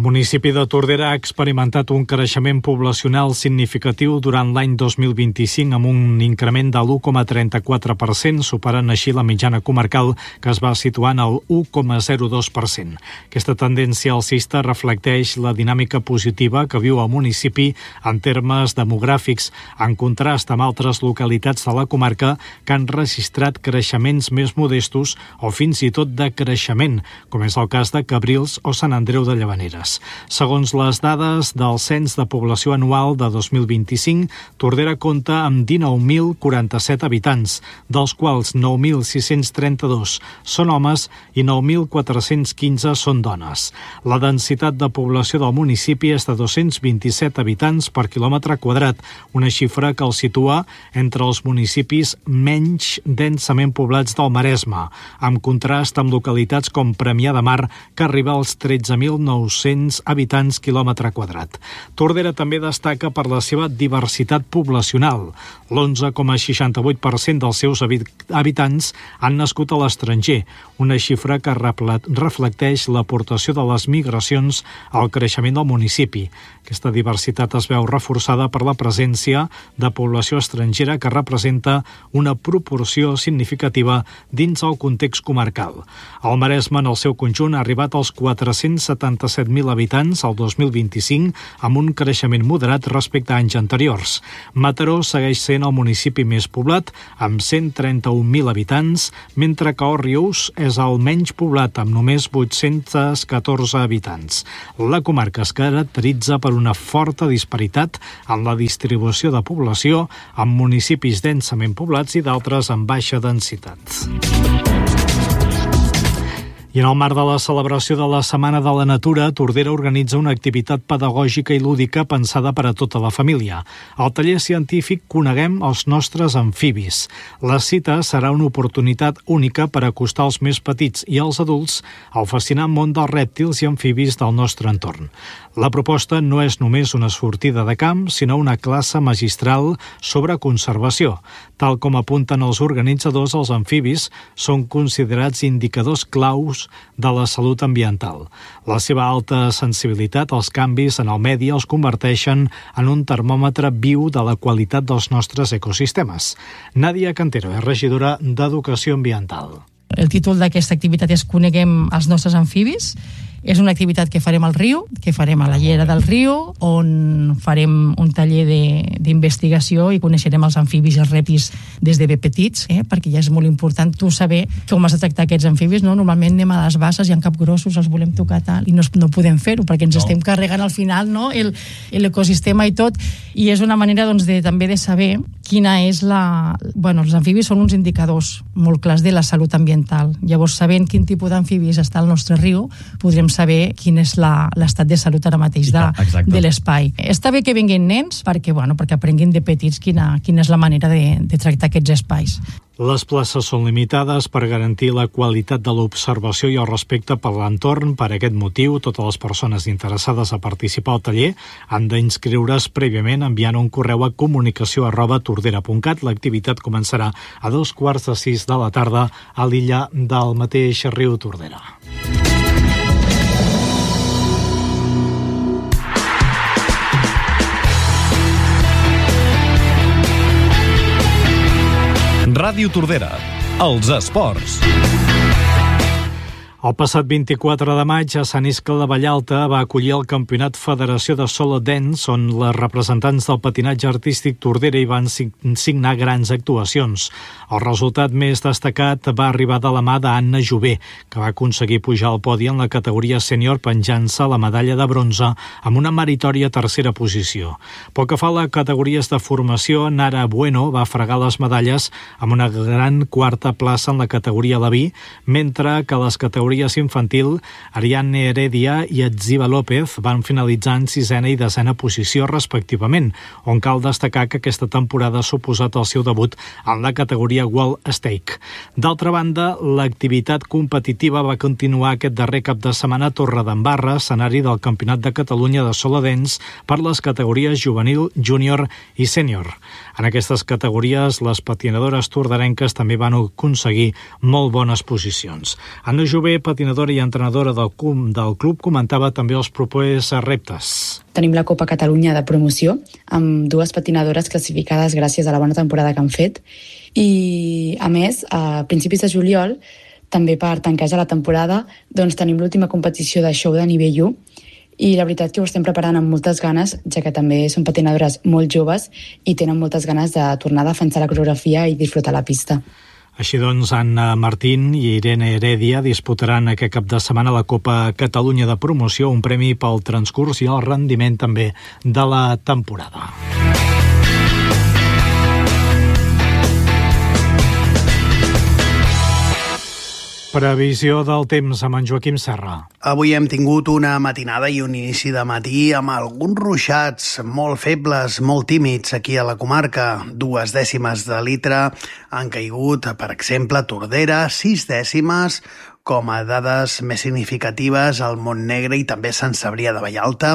El municipi de Tordera ha experimentat un creixement poblacional significatiu durant l'any 2025 amb un increment de l'1,34%, superant així la mitjana comarcal que es va situar en el 1,02%. Aquesta tendència alcista reflecteix la dinàmica positiva que viu el municipi en termes demogràfics, en contrast amb altres localitats de la comarca que han registrat creixements més modestos o fins i tot de creixement, com és el cas de Cabrils o Sant Andreu de Llavaneres. Segons les dades del Cens de Població Anual de 2025, Tordera compta amb 19.047 habitants, dels quals 9.632 són homes i 9.415 són dones. La densitat de població del municipi és de 227 habitants per quilòmetre quadrat, una xifra que el situa entre els municipis menys densament poblats del Maresme, en contrast amb localitats com Premià de Mar, que arriba als 13.900 habitants quilòmetre quadrat. Tordera també destaca per la seva diversitat poblacional. L'11,68% dels seus habitants han nascut a l'estranger, una xifra que reflecteix l'aportació de les migracions al creixement del municipi. Aquesta diversitat es veu reforçada per la presència de població estrangera que representa una proporció significativa dins el context comarcal. El Maresme, en el seu conjunt, ha arribat als 477.000 habitants al 2025, amb un creixement moderat respecte a anys anteriors. Mataró segueix sent el municipi més poblat, amb 131.000 habitants, mentre que Òrrius és el menys poblat, amb només 814 habitants. La comarca es caracteritza per una forta disparitat en la distribució de població, amb municipis densament poblats i d'altres amb baixa densitat. I en el marc de la celebració de la Setmana de la Natura, Tordera organitza una activitat pedagògica i lúdica pensada per a tota la família. Al taller científic Coneguem els nostres amfibis. La cita serà una oportunitat única per acostar els més petits i els adults al fascinant món dels rèptils i amfibis del nostre entorn. La proposta no és només una sortida de camp, sinó una classe magistral sobre conservació. Tal com apunten els organitzadors, els amfibis són considerats indicadors claus de la salut ambiental. La seva alta sensibilitat als canvis en el medi els converteixen en un termòmetre viu de la qualitat dels nostres ecosistemes. Nàdia Cantero és regidora d'Educació Ambiental. El títol d'aquesta activitat és Coneguem els nostres amfibis. És una activitat que farem al riu, que farem a la llera del riu, on farem un taller d'investigació i coneixerem els amfibis i els rèptils des de ben petits, perquè ja és molt important tu saber com has de tractar aquests amfibis. No? Normalment anem a les basses i en capgrossos els volem tocar tal, i no podem fer-ho perquè ens estem carregant al final, no? l'ecosistema i tot, i és una manera també de saber quina és els amfibis són uns indicadors molt clars de la salut ambiental. Llavors, sabent quin tipus d'amfibis està al nostre riu, podrem saber quin és l'estat de salut ara mateix de l'espai. Està bé que vinguin nens perquè aprenguin de petits quina és la manera de tractar aquests espais. Les places són limitades per garantir la qualitat de l'observació i el respecte per l'entorn. Per aquest motiu, totes les persones interessades a participar al taller han d'inscriure's prèviament enviant un correu a comunicació@tordera.cat. L'activitat començarà a 5:45 de la tarda a l'illa del mateix riu Tordera. Ràdio Tordera, els esports. El passat 24 de maig, a Sant Iscle de Vallalta va acollir el Campionat Federació de Solo Dance, on les representants del patinatge artístic Tordera hi van signar grans actuacions. El resultat més destacat va arribar de la mà d'Anna Jové, que va aconseguir pujar al podi en la categoria sènior penjant-se la medalla de bronze amb una meritòria tercera posició. Pel que fa a les categories de formació, Nara Bueno va fregar les medalles amb una gran quarta plaça en la categoria Laví, mentre que les categories infantil, Ariadne Heredia i Etziba López van finalitzar en 6ª i 10ª posició respectivament, on cal destacar que aquesta temporada ha suposat el seu debut en la categoria World Stake. D'altra banda, l'activitat competitiva va continuar aquest darrer cap de setmana a Torredembarra, escenari del Campionat de Catalunya de Solo Dance per les categories juvenil, júnior i sènior. En aquestes categories, les patinadores torderenques també van aconseguir molt bones posicions. Anna Jové patinadora i entrenadora del club, comentava també els propers reptes. Tenim la Copa Catalunya de promoció, amb 2 patinadores classificades gràcies a la bona temporada que han fet. I, a més, a principis de juliol, també per tancar ja la temporada, doncs tenim l'última competició de show de nivell 1, i la veritat que ho estem preparant amb moltes ganes, ja que també són patinadores molt joves i tenen moltes ganes de tornar a defensar la coreografia i disfrutar la pista. Així doncs, Anna Martín i Irene Heredia disputaran aquest cap de setmana la Copa Catalunya de Promoció, un premi pel transcurs i el rendiment també de la temporada. Previsió del temps amb en Joaquim Serra. Avui hem tingut una matinada i un inici de matí amb alguns ruixats molt febles, molt tímids aquí a la comarca. 2 dècimes de litre han caigut, per exemple, a Tordera, 6 dècimes, com a dades més significatives al Montnegre i també Sant Cebrià de Vallalta,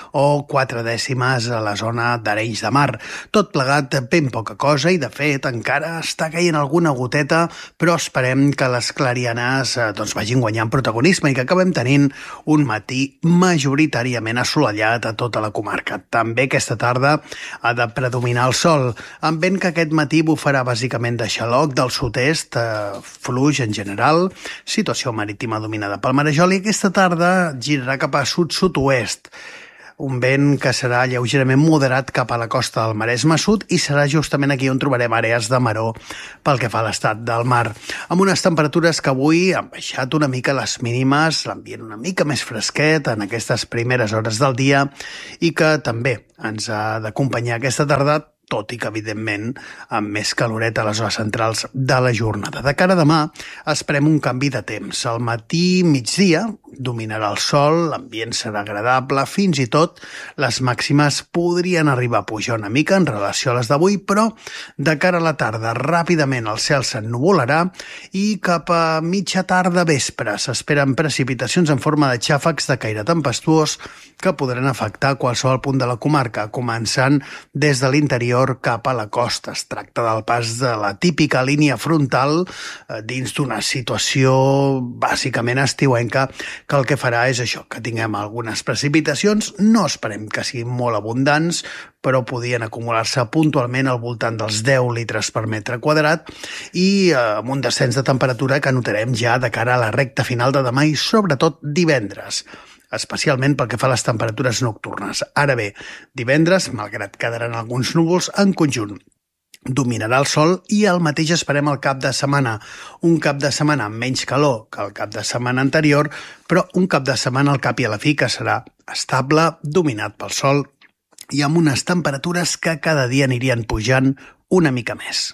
o 4 dècimes a la zona d'Arenys de Mar. Tot plegat ben poca cosa i, de fet, encara està caient alguna goteta, però esperem que les clarianes vagin guanyant protagonisme i que acabem tenint un matí majoritàriament assolellat a tota la comarca. També aquesta tarda ha de predominar el sol, amb vent que aquest matí bufarà bàsicament de xaloc del sud-est, fluix en general, situació marítima dominada pel marejol, i aquesta tarda girarà cap a sud-sud-oest. Un vent que serà lleugerament moderat cap a la costa del Maresme Sud i serà justament aquí on trobarem àrees de maror pel que fa a l'estat del mar. Amb unes temperatures que avui han baixat una mica les mínimes, l'ambient una mica més fresquet en aquestes primeres hores del dia i que també ens ha d'acompanyar aquesta tarda, tot i que, evidentment, amb més caloret a les hores centrals de la jornada. De cara a demà, esperem un canvi de temps. Al matí, migdia, dominarà el sol, l'ambient serà agradable, fins i tot les màximes podrien arribar a pujar una mica en relació a les d'avui, però de cara a la tarda, ràpidament el cel s'ennuvolarà i cap a mitja tarda vespre s'esperen precipitacions en forma de xàfecs de caire tempestuós que podran afectar qualsevol punt de la comarca, començant des de l'interior cap a la costa. Es tracta del pas de la típica línia frontal dins d'una situació bàsicament estiuenca que el que farà és això, que tinguem algunes precipitacions, no esperem que siguin molt abundants, però podien acumular-se puntualment al voltant dels 10 litres per metre quadrat i amb un descens de temperatura que notarem ja de cara a la recta final de demà i sobretot divendres, especialment pel que fa a les temperatures nocturnes. Ara bé, divendres, malgrat quedaran alguns núvols, en conjunt dominarà el sol i el mateix esperem el cap de setmana. Un cap de setmana amb menys calor que el cap de setmana anterior, però un cap de setmana al cap i a la fi que serà estable, dominat pel sol i amb unes temperatures que cada dia anirien pujant una mica més.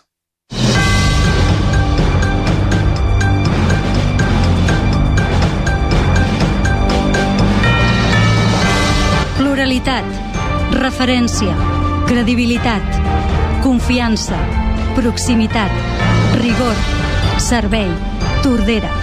Pluralitat, referència, credibilitat, confiança, proximitat, rigor, servei, Tordera.